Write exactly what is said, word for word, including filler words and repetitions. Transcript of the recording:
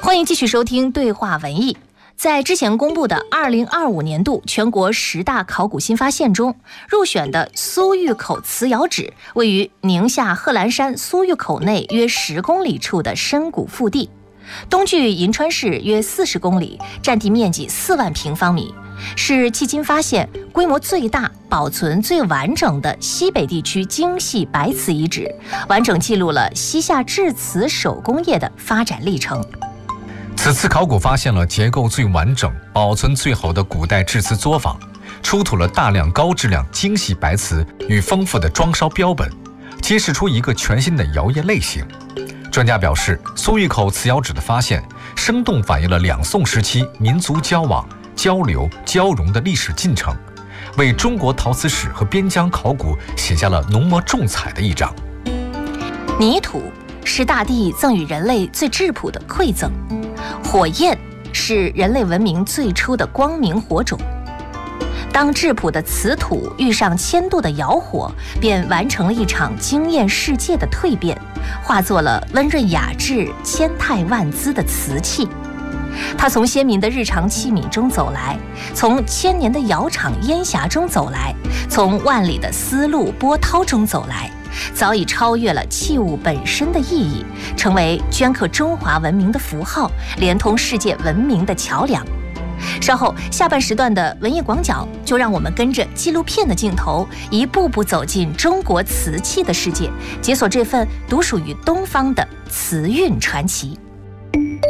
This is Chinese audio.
欢迎继续收听对话文艺。在之前公布的二零二五年度全国十大考古新发现中，入选的苏峪口瓷窑址位于宁夏贺兰山苏峪口内约十公里处的深谷腹地，东距银川市约四十公里，占地面积四万平方米，是迄今发现规模最大、保存最完整的西北地区精细白瓷遗址，完整记录了西夏制瓷手工业的发展历程。 此次考古发现了结构最完整、保存最好的古代制瓷作坊，出土了大量高质量精细白瓷与丰富的装烧标本，揭示出一个全新的窑业类型。专家表示，苏峪口瓷窑址的发现，生动反映了两宋时期民族交往、交流、交融的历史进程，为中国陶瓷史和边疆考古写下了浓墨重彩的一章。 泥土是大地赠予人类最质朴的馈赠，火焰是人类文明最初的光明火种。当质朴的瓷土遇上千度的窑火，便完成了一场惊艳世界的蜕变，化作了温润雅致、千态万姿的瓷器。它从先民的日常器皿中走来，从千年的窑厂烟霞中走来，从万里的丝路波涛中走来，早已超越了器物本身的意义，成为镌刻中华文明的符号，连通世界文明的桥梁。稍后下半时段的文艺广角，就让我们跟着纪录片的镜头，一步步走进中国瓷器的世界，解锁这份独属于东方的瓷韵传奇。